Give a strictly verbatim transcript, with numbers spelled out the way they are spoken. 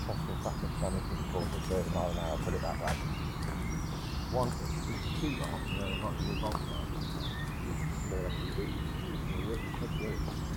possible factor for anything called a thirty mile an hour, put it that way. One, it's two miles, and then like the revolver, more or less you reach, you know, it could work.